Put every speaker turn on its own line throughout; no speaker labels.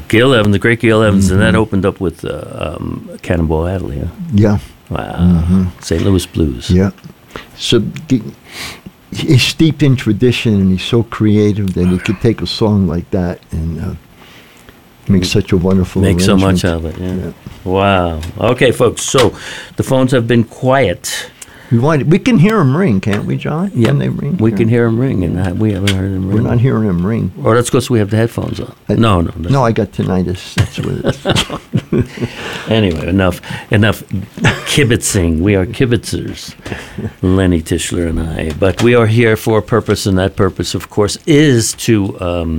Gil Evans, the great Gil Evans, and that opened up with Cannonball Adderley. Huh?
Yeah.
Wow. St. Louis Blues.
Yeah. So he's steeped in tradition, and he's so creative that he could take a song like that and make such a wonderful
Make so
arrangement.
much of it, yeah. Wow. Okay, folks, so the phones have been quiet.
We can hear them ring, can't we, John?
Yeah,
Can they ring?
we can hear them ring, and we haven't heard them ring.
We're not hearing them ring.
Or that's because we have the headphones on. No.
No, I got tinnitus. That's what it is.
Anyway, enough kibitzing. We are kibitzers, Lenny Tischler and I. But we are here for a purpose, and that purpose, of course, is to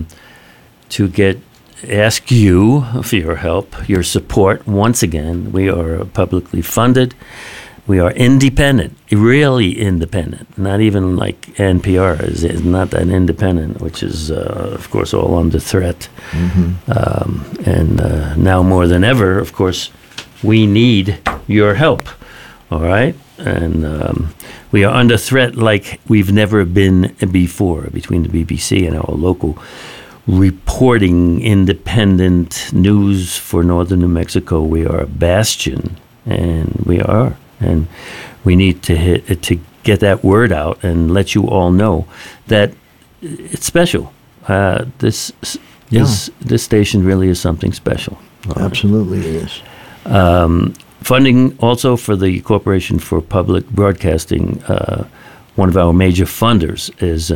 ask you for your help, your support. Once again, we are publicly funded. We are independent, really independent. Not even like NPR is not that independent, which is, of course, all under threat. And now more than ever, of course, we need your help. All right? And we are under threat like we've never been before between the BBC and our local reporting independent news for northern New Mexico. We are a bastion, and we are. And we need to get that word out and let you all know that it's special. This station really is something special.
Absolutely it is.
Funding also for the Corporation for Public Broadcasting. One of our major funders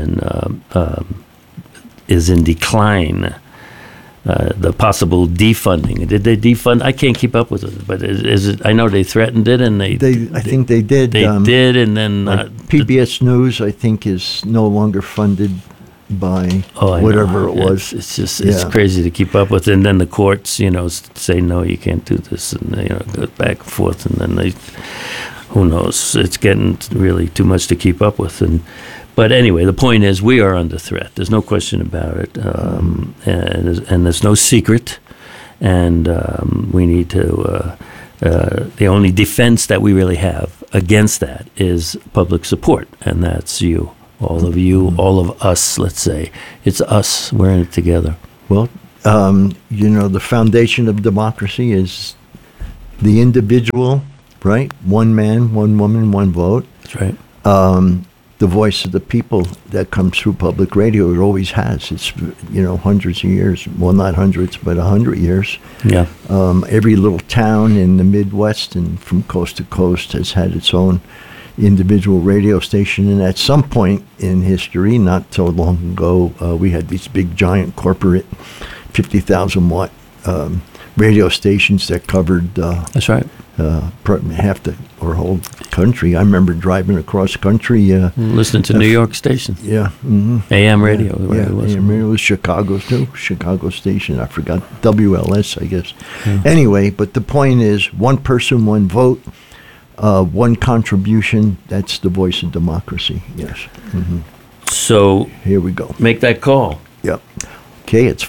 is in decline. The possible defunding. Did they defund? I can't keep up with it, but is it? I know they threatened it, and I
think they did.
They did, and then
PBS News, I think, is no longer funded by whatever it was.
It's just it's crazy to keep up with, and then the courts, say no, you can't do this, and go back and forth, and then who knows? It's getting really too much to keep up with, But anyway, the point is we are under threat. There's no question about it, and there's no secret. And we need to. The only defense that we really have against that is public support, and that's you, all of us. Let's say it's us. We're in it together.
Well, the foundation of democracy is the individual, right? One man, one woman, one vote.
That's right.
The voice of the people that comes through public radio. It always has. It's, hundreds of years. Well, not hundreds, but 100 years.
Yeah.
Every little town in the Midwest and from coast to coast has had its own individual radio station. And at some point in history, not so long ago, we had these big, giant corporate 50,000 watt radio stations that covered
that's right.
Half or whole country. I remember driving across country.
Listening to New York station.
Yeah. Mm-hmm.
AM radio.
Yeah, AM radio was Chicago too. Chicago station. I forgot. WLS, I guess. Yeah. Anyway, but the point is, one person, one vote, one contribution. That's the voice of democracy. Yes. Mm-hmm.
So
here we go.
Make that call.
Yep. Okay, it's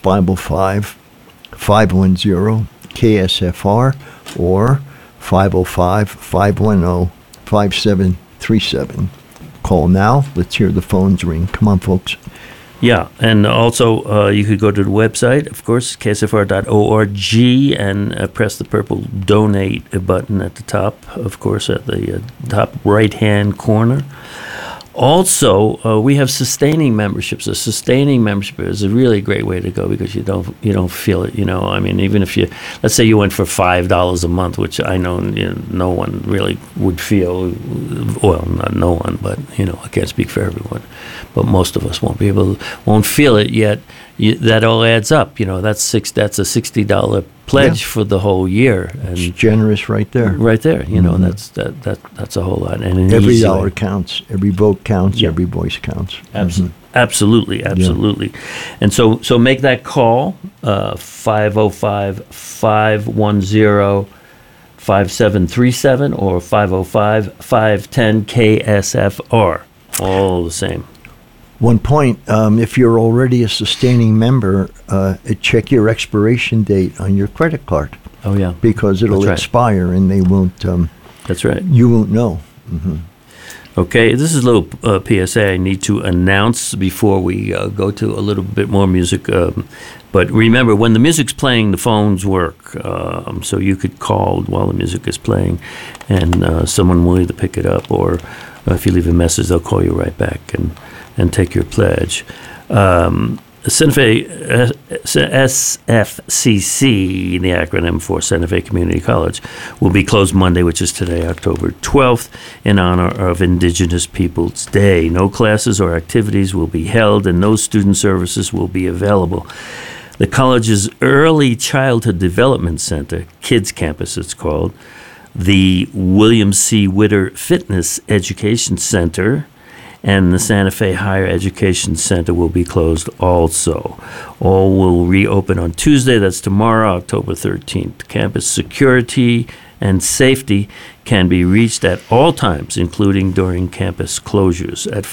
505-510-KSFR or 505-510-5737. Call now. Let's hear the phones ring. Come on, folks.
Yeah, and also you could go to the website, of course, ksfr.org, and press the purple donate button at the top, of course, at the top right-hand corner. Also, we have sustaining memberships. A sustaining membership is a really great way to go because you don't feel it. I mean, even if let's say you went for $5 a month, which I know no one really would feel. Well, not no one, but I can't speak for everyone. But most of us won't feel it yet. That all adds up. That's a $60 pledge for the whole year. And
it's generous right there.
Right there. That's a whole lot. And
every dollar counts. Every vote counts. Yeah. Every voice counts.
Absolutely. Yeah. And so make that call, 505-510-5737 or 505-510-KSFR. All the same.
One point, if you're already a sustaining member, check your expiration date on your credit card.
Oh, yeah.
Because it'll expire and they won't...
that's right.
You won't know. Mm-hmm.
Okay, this is a little PSA I need to announce before we go to a little bit more music. But remember, when the music's playing, the phones work. So you could call while the music is playing, and someone will either pick it up, or if you leave a message, they'll call you right back and take your pledge. Santa Fe SFCC, the acronym for Santa Fe Community College, will be closed Monday, which is today, October 12th, in honor of Indigenous Peoples Day. No classes or activities will be held, and no student services will be available. The college's Early Childhood Development Center, Kids Campus it's called, the William C. Witter Fitness Education Center, and the Santa Fe Higher Education Center will be closed also. All will reopen on Tuesday, that's tomorrow, October 13th. Campus security and safety can be reached at all times, including during campus closures, at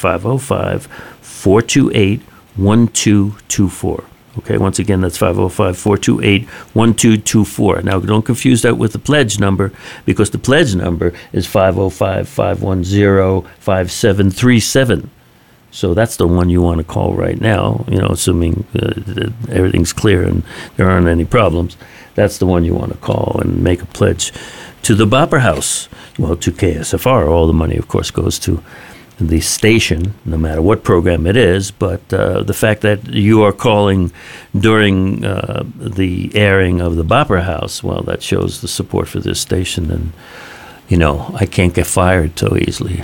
505-428-1224. Okay, once again, that's 505-428-1224. Now, don't confuse that with the pledge number, because the pledge number is 505-510-5737. So that's the one you want to call right now, assuming that everything's clear and there aren't any problems. That's the one you want to call and make a pledge to the Bopper House. Well, to KSFR. All the money, of course, goes to the station, no matter what program it is, but the fact that you are calling during the airing of the Bopper House, well, that shows the support for this station, and, I can't get fired so easily.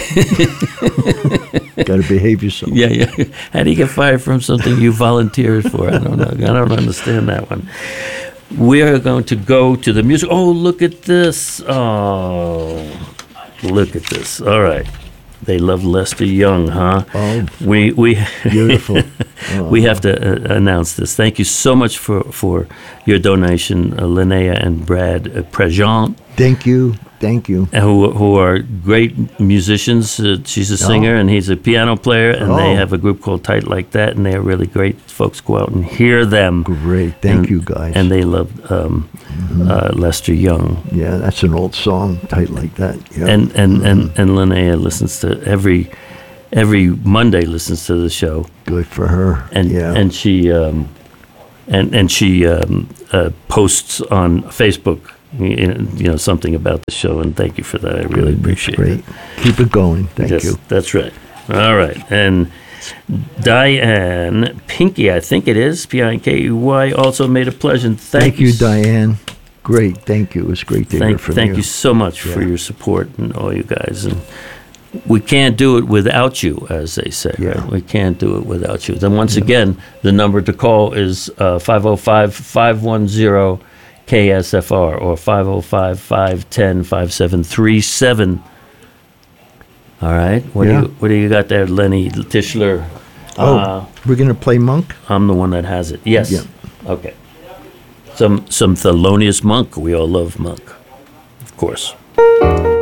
Got to behave yourself.
Yeah. How do you get fired from something you volunteered for? I don't know. I don't understand that one. We are going to go to the music. Oh, look at this. Oh, look at this. All right. They love Lester Young, huh?
Oh,
we
beautiful. Oh.
We have to announce this. Thank you so much for your donation, Linnea and Brad Prejean.
Thank you.
Who are great musicians. She's a singer and he's a piano player, and they have a group called Tight Like That, and they're really great. Folks, go out and hear them.
Great. Thank you, guys.
And they love Lester Young.
Yeah, that's an old song, Tight Like That. Yeah.
And Linnea listens to every Monday listens to the show.
Good for her.
And she posts on Facebook something about the show, and thank you for that. I really appreciate it.
Great. Keep it going. Thank you.
That's right. All right. And Diane Pinky, I think it is, P-I-N-K-E-Y, also made a pledge, and
thank you, Diane. Great. Thank you. It was great to hear from you.
Thank you so much for your support, and all you guys. And we can't do it without you, as they say.
Yeah.
Right? We can't do it without you. Then once again, the number to call is 505-510 KSFR, or 505-510-5737. All right. What do you got there, Lenny Tischler?
We're going to play Monk?
I'm the one that has it. Yes.
Yeah.
Okay. Some Thelonious Monk. We all love Monk, of course.